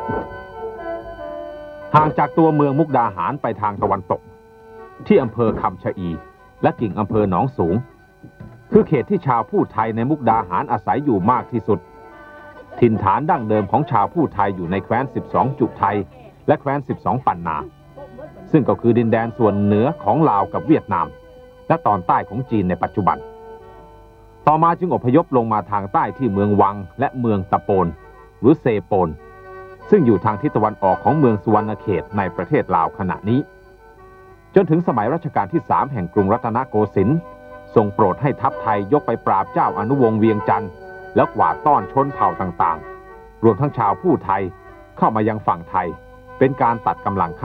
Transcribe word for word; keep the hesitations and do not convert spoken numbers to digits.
ห่างจากตัวเมืองมุกดาหารไปทางตะวันตกที่อำเภอคำชะอีและกิ่งอำเภอหนองสูงคือเขตที่ชาวพูดไทยในมุกดาหารอาศัยอยู่มากที่สุดถิ่นฐานดั้งเดิมของชาวพูดไทยอยู่ในแคว้นสิบสองจุไทยและแคว้นสิบสองปันนาซึ่งก็คือดินแดนส่วนเหนือของลาวกับเวียดนามและตอนใต้ของจีนในปัจจุบันต่อมาจึงอพยพลงมาทางใต้ที่เมืองวังและเมืองตะโปนหรือเซโปนซึ่งอยู่ทางทิศตะวันออกของเมืองสุวรรณเขตในประเทศลาวขณะนี้จนถึงสมัยรัชกาลที่สามแห่งกรุงรัตนโกสินทร์ทรงโปรดให้ทัพไทยยกไปปราบเจ้าอนุวงศ์เวียงจันทร์แล้วกวาดต้อนชนเผ่าต่างๆรวมทั้งชาวผู้ไทยเข้ามายังฝั่งไทยเป็นการตัดกำลังข้า